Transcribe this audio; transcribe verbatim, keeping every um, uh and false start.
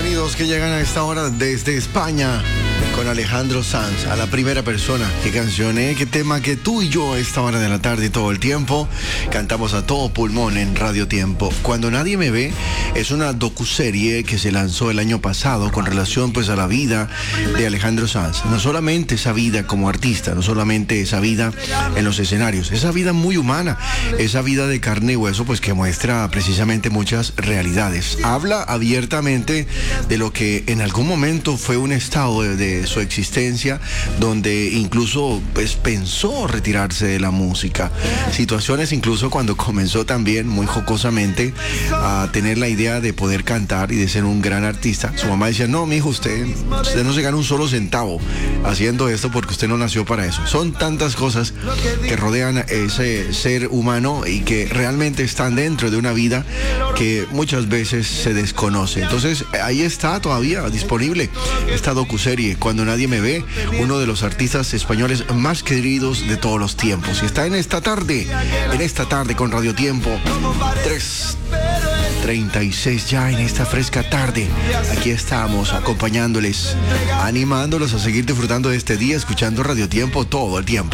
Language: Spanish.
sonidos que llegan a esta hora desde España con Alejandro Sanz, a la primera persona. Qué canción, ¿eh? Qué tema que tú y yo a esta hora de la tarde y todo el tiempo cantamos a todo pulmón en Radio Tiempo. Cuando nadie me ve es una docuserie que se lanzó el año pasado con relación pues a la vida de Alejandro Sanz. No solamente esa vida como artista, no solamente esa vida en los escenarios, esa vida muy humana, esa vida de carne y hueso pues que muestra precisamente muchas realidades. Habla abiertamente de lo que en algún momento fue un estado de, de su existencia donde incluso pues pensó retirarse de la música. Situaciones incluso cuando comenzó también muy jocosamente a tener la idea de poder cantar y de ser un gran artista. Su mamá decía, no, mijo, usted, usted no se gana un solo centavo haciendo esto porque usted no nació para eso. Son tantas cosas que rodean ese ser humano y que realmente están dentro de una vida que muchas veces se desconoce. Entonces ahí está todavía disponible esta docuserie, Cuando nadie me ve, uno de los artistas españoles más queridos de todos los tiempos. Y está en esta tarde, en esta tarde con Radio Tiempo, tres treinta y seis ya en esta fresca tarde. Aquí estamos acompañándoles, animándolos a seguir disfrutando de este día, escuchando Radio Tiempo todo el tiempo.